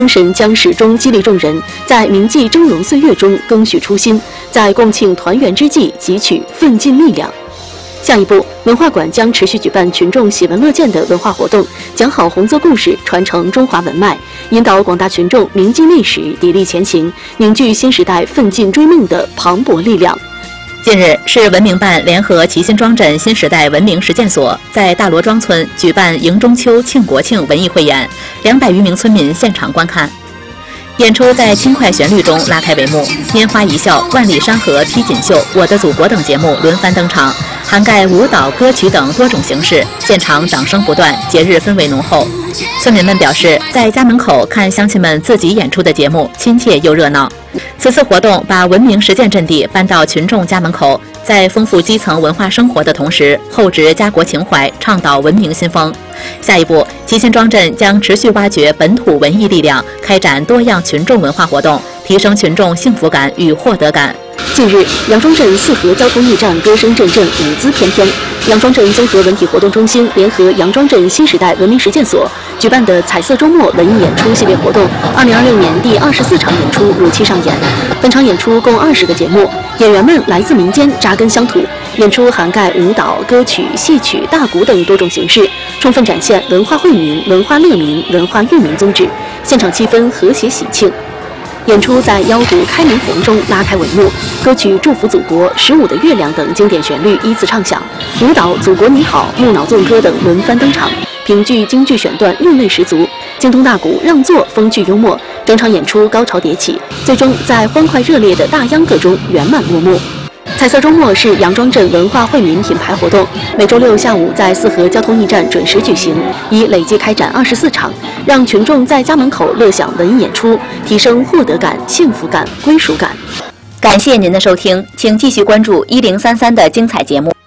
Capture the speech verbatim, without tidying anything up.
精神将始终激励众人，在铭记峥嵘岁月中更续初心，在共庆团圆之际汲取奋进力量。下一步，文化馆将持续举办群众喜闻乐见的文化活动，讲好红色故事，传承中华文脉，引导广大群众铭记历史，砥砺前行，凝聚新时代奋进追梦的磅礴力量。 近日，市文明办联合齐辛庄镇新时代文明实践所在大罗庄村举办迎中秋、庆国庆文艺汇演，两百余名村民现场观看。演出在轻快旋律中拉开帷幕，拈花一笑、万里山河、披锦绣、我的祖国等节目轮番登场，涵盖舞蹈、歌曲等多种形式，现场掌声不断，节日氛围浓厚。村民们表示，在家门口看乡亲们自己演出的节目，亲切又热闹。此次活动把文明实践阵地搬到群众家门口，在丰富基层文化生活的同时，厚植家国情怀，倡导文明新风。下一步，齐辛庄镇将持续挖掘本土文艺力量，开展多样群众文化活动，提升群众幸福感与获得感。 近日，杨庄镇四河交通驿站歌声阵阵，舞姿翩翩。杨庄镇综合文体活动中心联合杨庄镇新时代文明实践所举办的彩色周末文艺演出系列活动，二零二六年第二十四场演出如期上演。本场演出共二十个节目，演员们来自民间，扎根乡土。演出涵盖舞蹈、歌曲、戏曲、大鼓等多种形式，充分展现文化惠民、文化乐民、文化育民宗旨。现场气氛和谐喜庆。演出在腰鼓开门红中拉开帷幕，歌曲《祝福祖国》《十五的月亮》等经典旋律依次唱响，舞蹈《祖国你好》《木脑纵歌》等轮番登场，评剧京剧选段韵味十足，京东大鼓让座风趣幽默，整场演出高潮迭起，最终在欢快热烈的大秧歌中圆满落幕。彩色周末是杨庄镇文化惠民品牌活动，每周六下午在四河交通驿站准时举行，已累计开展二十四场，让群众在家门口乐享文艺演出，提升获得感、幸福感、归属感。 感谢您的收听，请继续关注一零三三的精彩节目。